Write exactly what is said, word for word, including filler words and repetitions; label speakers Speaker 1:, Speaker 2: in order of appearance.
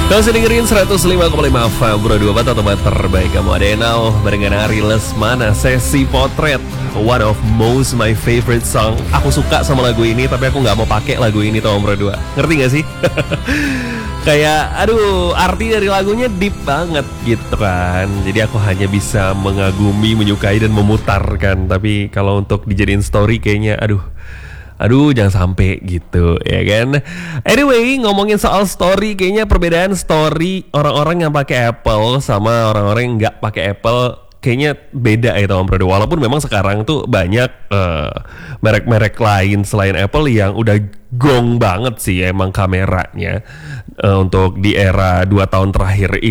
Speaker 1: Masih dengerin seratus lima koma lima F M Bro dua Bata, tempat terbaik kamu. Ada now barengan Ari Lesmana, Sesi Potret, one of most my favorite song. Aku suka sama lagu ini, tapi aku gak mau pakai lagu ini tau Bro dua. Ngerti gak sih? Kayak aduh, arti dari lagunya deep banget gitu kan. Jadi aku hanya bisa mengagumi, menyukai dan memutarkan. Tapi kalau untuk dijadiin story kayaknya aduh Aduh jangan sampai gitu ya kan. Anyway, ngomongin soal story, kayaknya perbedaan story orang-orang yang pakai Apple sama orang-orang yang nggak pakai Apple kayaknya beda ya teman Bro. Walaupun memang sekarang tuh banyak uh, merek-merek lain selain Apple yang udah gong banget sih emang kameranya uh, untuk di era dua tahun terakhir ini.